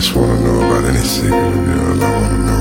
just wanna know about any secret of yours. I wanna know.